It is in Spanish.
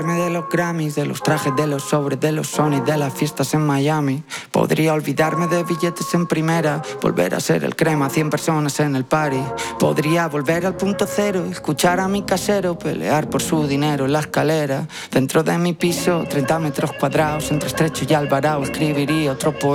De los Grammys, de los trajes, de los sobres, de los Sony, de las fiestas en Miami. Podría olvidarme de billetes en primera, volver a ser el crema, 100 personas en el party. Podría volver al punto cero, escuchar a mi casero pelear por su dinero en la escalera. Dentro de mi piso, 30 metros cuadrados, entre Estrecho y Alvarado, escribiría otro poema.